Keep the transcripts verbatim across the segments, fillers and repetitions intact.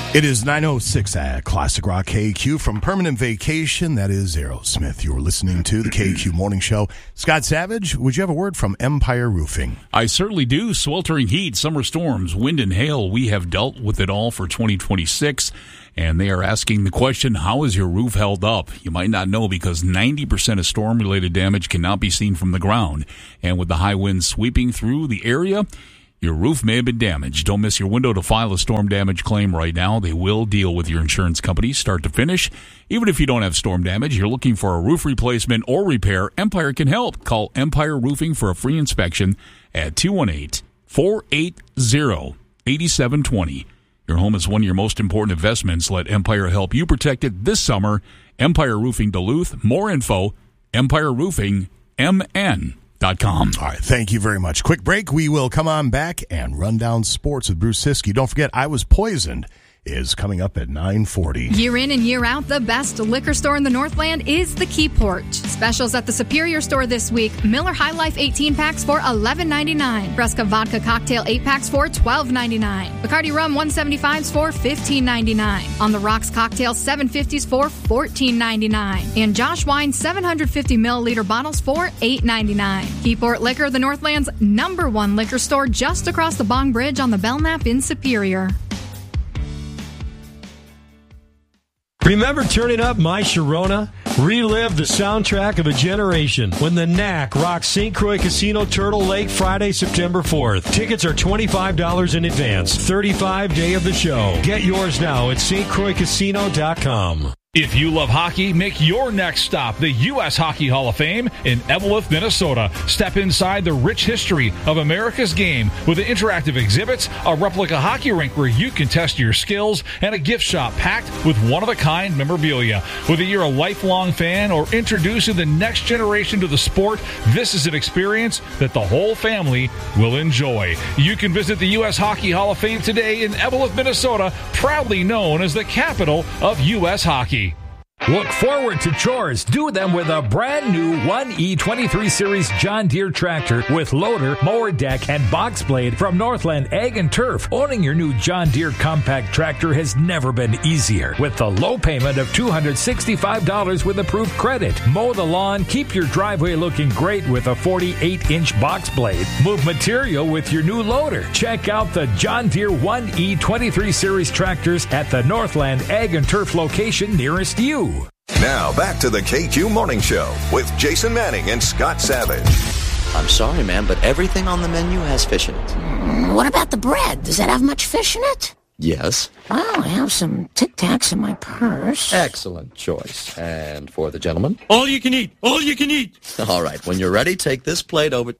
It is nine oh six at Classic Rock K Q from Permanent Vacation. That is Aerosmith. You're listening to the K Q Morning Show. Scott Savage, would you have a word from Empire Roofing? I certainly do. Sweltering heat, summer storms, wind and hail. We have dealt with it all for twenty twenty-six. And they are asking the question, how is your roof held up? You might not know because ninety percent of storm-related damage cannot be seen from the ground. And with the high winds sweeping through the area, your roof may have been damaged. Don't miss your window to file a storm damage claim right now. They will deal with your insurance company start to finish. Even if you don't have storm damage, you're looking for a roof replacement or repair, Empire can help. Call Empire Roofing for a free inspection at two one eight, four eight zero, eight seven two zero. Your home is one of your most important investments. Let Empire help you protect it this summer. Empire Roofing Duluth. More info, empire roofing m n dot com. All right, thank you very much. Quick break. We will come on back and run down sports with Bruce Siskey. Don't forget, I Was Poisoned is coming up at nine forty. Year in and year out, the best liquor store in the Northland is the Keyport. Specials at the Superior store this week. Miller High Life eighteen packs for eleven ninety-nine. Fresca Vodka Cocktail eight packs for twelve ninety-nine. Bacardi Rum one seventy-fives for fifteen ninety-nine. On the Rocks Cocktail seven fifties for fourteen ninety-nine. And Josh Wine seven hundred fifty milliliter bottles for eight ninety-nine. Keyport Liquor, the Northland's number one liquor store just across the Bong Bridge on the Belknap in Superior. Remember turning up My Sharona? Relive the soundtrack of a generation when the N A C rocks Saint Croix Casino Turtle Lake Friday, September fourth. Tickets are twenty-five dollars in advance. thirty-five day of the show. Get yours now at st croix casino dot com. If you love hockey, make your next stop the U S Hockey Hall of Fame in Eveleth, Minnesota. Step inside the rich history of America's game with the interactive exhibits, a replica hockey rink where you can test your skills, and a gift shop packed with one-of-a-kind memorabilia. Whether you're a lifelong fan or introducing the next generation to the sport, this is an experience that the whole family will enjoy. You can visit the U S Hockey Hall of Fame today in Eveleth, Minnesota, proudly known as the capital of U S hockey. Look forward to chores. Do them with a brand new one E twenty-three Series John Deere tractor with loader, mower deck, and box blade from Northland Ag and Turf. Owning your new John Deere compact tractor has never been easier. With the low payment of two hundred sixty-five dollars with approved credit. Mow the lawn, keep your driveway looking great with a forty-eight inch box blade. Move material with your new loader. Check out the John Deere one E twenty-three Series tractors at the Northland Ag and Turf location nearest you. Now, back to the K Q Morning Show with Jason Manning and Scott Savage. I'm sorry, man, but everything on the menu has fish in it. Mm, what about the bread? Does that have much fish in it? Yes. Well, I have some Tic Tacs in my purse. Excellent choice. And for the gentleman? All you can eat! All you can eat! All right, when you're ready, take this plate over.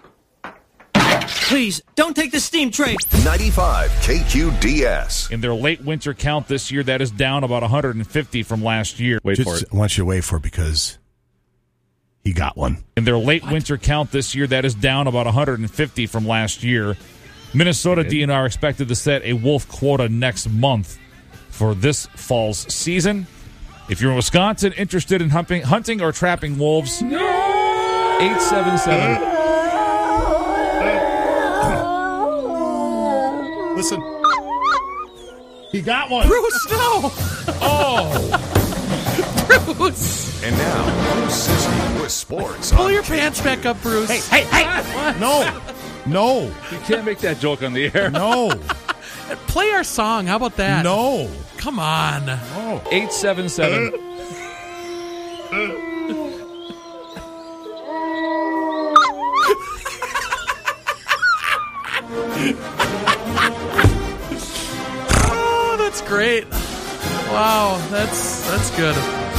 Please, don't take the steam tray. ninety-five K Q D S. In their late winter count this year, that is down about one hundred fifty from last year. Wait Just, for it. I want you to wait for it because he got one. In their late what? winter count this year, that is down about one hundred fifty from last year. Minnesota D N R expected to set a wolf quota next month for this fall's season. If you're in Wisconsin interested in hunting, hunting or trapping wolves, no! eight seven seven Listen. He got one. Bruce, no. Oh. Bruce. And now, Bruce Siskey with sports. Pull your pants back up, Bruce. Hey, hey, hey. No. No. You can't make that joke on the air. No. Play our song. How about that? No. Come on. No. eight seven seven Oh, that's great. Wow, that's that's good.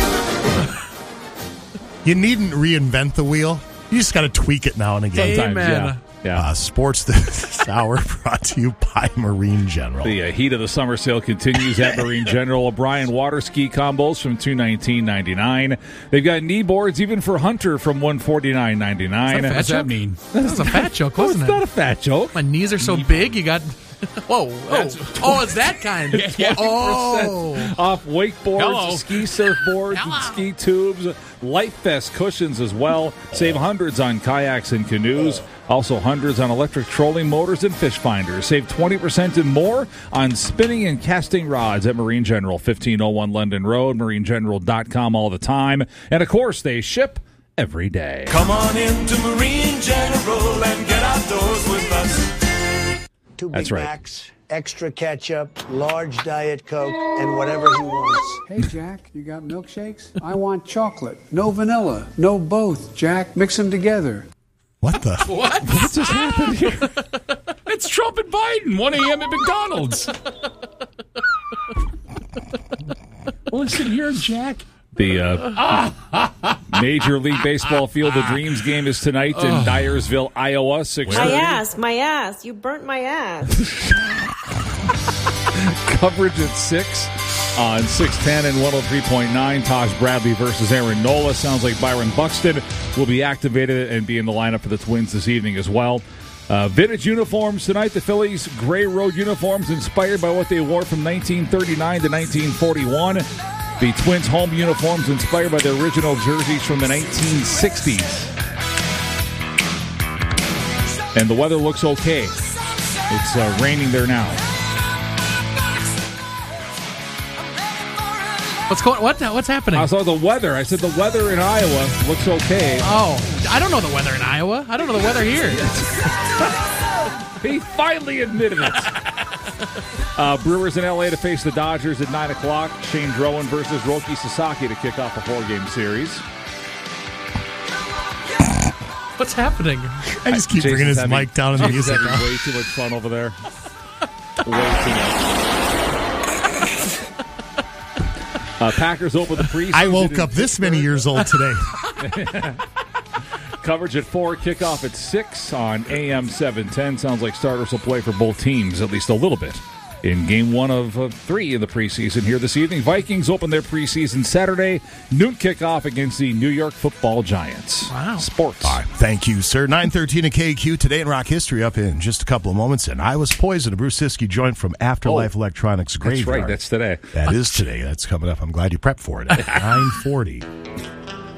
You needn't reinvent the wheel. You just got to tweak it now and again. Sometimes, Amen. yeah. Yeah. Uh, sports this hour brought to you by Marine General. The uh, heat of the summer sale continues at Marine General. O'Brien water ski combos from two nineteen ninety nine. They've got knee boards even for Hunter from one forty nine ninety nine. What does that mean? That was a fat joke, wasn't oh, it? It's not a fat joke. My knees are so big. You got Whoa. That's, oh, it's that kind. Yeah, oh. Off wakeboards, Hello. ski surfboards, Hello. and ski tubes, Life Vest cushions as well. Save hundreds on kayaks and canoes. Also hundreds on electric trolling motors and fish finders. Save twenty percent and more on spinning and casting rods at Marine General, fifteen oh one London Road, marine general dot com all the time. And, of course, they ship every day. Come on into Marine General and get outdoors with us. Two Big That's right. Macs, extra ketchup, large Diet Coke, and whatever he wants. Hey, Jack, you got milkshakes? I want chocolate. No vanilla. No both, Jack. Mix them together. What the? What? What just happened here? It's Trump and Biden, one a.m. at McDonald's. Listen here, Jack. The uh, Major League Baseball Field of Dreams game is tonight in Dyersville, Iowa. six My ass, my ass. You burnt my ass. Coverage at six on six ten and one oh three point nine. Taj Bradley versus Aaron Nola. Sounds like Byron Buxton will be activated and be in the lineup for the Twins this evening as well. Uh, vintage uniforms tonight. The Phillies' gray road uniforms inspired by what they wore from nineteen thirty-nine to nineteen forty-one. The Twins' home uniforms inspired by the original jerseys from the nineteen sixties. And the weather looks okay. It's uh, raining there now. What's going? What? What's happening? I saw the weather. I said the weather in Iowa looks okay. Oh, I don't know the weather in Iowa. I don't know the weather here. He finally admitted it. Uh, Brewers in L A to face the Dodgers at nine o'clock. Shane Drowan versus Roki Sasaki to kick off the four-game series. What's happening? I just keep Jason's bringing his having, mic down and the Jason's music having up. way too much fun over there. Way too much. Uh, Packers open the preseason. I woke up this many years old today. Coverage at four, kickoff at six on A M seven ten. Sounds like starters will play for both teams at least a little bit in game one of uh, three in the preseason here this evening. Vikings open their preseason Saturday. Noon kickoff against the New York Football Giants. Wow. Sports. All right, thank you, sir. nine thirteen at K Q. Today in rock history up in just a couple of moments. And I Was Poisoned, a Bruce Siskey joint from Afterlife Oh, Electronics Graveyard. That's right. That's today. That is today. That's coming up. I'm glad you prepped for it at nine forty.